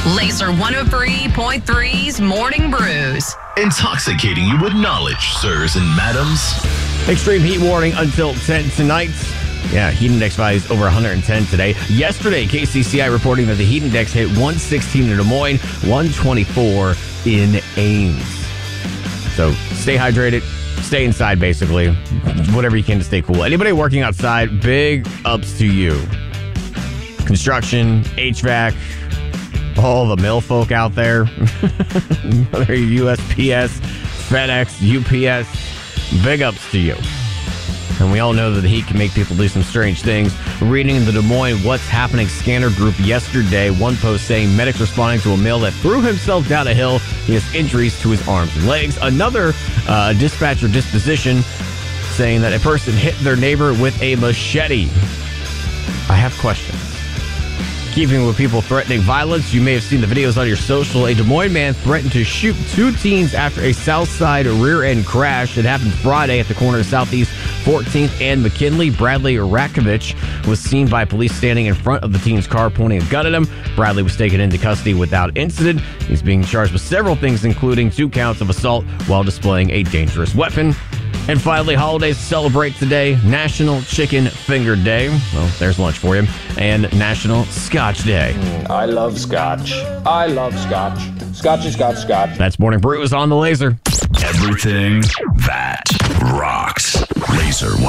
Laser 103.3's Morning Brews. Intoxicating you with knowledge, sirs and madams. Extreme heat warning until 10 tonight. Yeah, heat index values over 110 today. Yesterday, KCCI reporting that the heat index hit 116 in Des Moines, 124 in Ames. So stay hydrated, stay inside basically, whatever you can to stay cool. Anybody working outside, big ups to you. Construction, HVAC, all the mill folk out there, whether you're USPS, FedEx, UPS, big ups to you. And we all know that the heat can make people do some strange things. Reading in the Des Moines What's Happening scanner group yesterday, one post saying medics responding to a male that threw himself down a hill. He has injuries to his arms and legs. Another dispatcher disposition saying that a person hit their neighbor with a machete. I have questions. Keeping with people threatening violence, you may have seen the videos on your social. A Des Moines man threatened to shoot two teens after a south side rear-end crash. It happened Friday at the corner of Southeast 14th and McKinley. Bradley Rakovich was seen by police standing in front of the teen's car, pointing a gun at him. Bradley was taken into custody without incident. He's being charged with several things, including 2 counts of assault while displaying a dangerous weapon. And finally, holidays to celebrate today. National Chicken Finger Day. Well, there's lunch for you. And National Scotch Day. I love scotch. I love scotch. Scotchy, scotch, scotch. That's Morning Brew is on the Laser. Everything that rocks. Laser